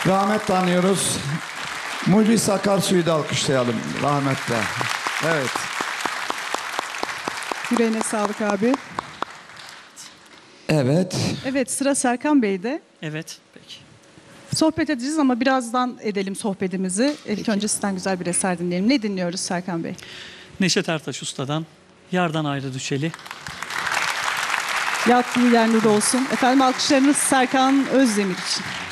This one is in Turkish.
Rahmet anıyoruz. Mucizesi Akarsu'yu da alkışlayalım rahmetle. Evet. Yüreğine sağlık abi. Evet. Evet, sıra Serkan Bey'de. Evet, peki. Sohbet edeceğiz ama birazdan edelim sohbetimizi. İlk önce sizden güzel bir eser dinleyelim. Ne dinliyoruz Serkan Bey? Neşet Ertaş Usta'dan Yardan Ayrı Düşeli. Yattığı yer nur olsun. Efendim alkışlarınız Serkan Özdemir için.